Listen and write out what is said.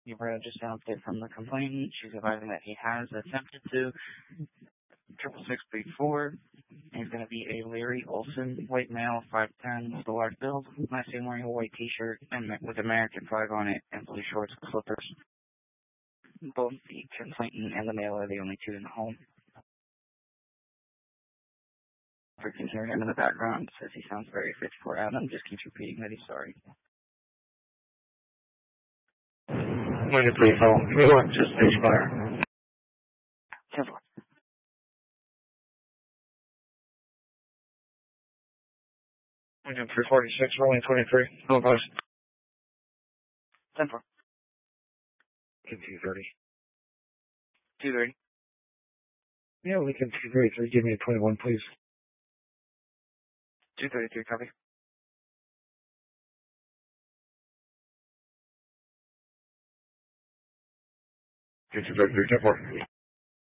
You've heard just an update from the complainant. She's advising that he has attempted to 66634. He's going to be a Larry Olson, white male, 5'10", with a large build. Last seen wearing a white t-shirt and with American flag on it and blue shorts and slippers. Both the complainant and the male are the only two in the home. If you can hear him in the background, says he sounds very 54 Adam, just keeps repeating that he's sorry. When you please hold, we want to stage fire. Careful. William 346, rolling 23. No advice. 10-4. 230. 230. Yeah, Lincoln 233. Give me a 21, please. 233, copy. 233, 10-4.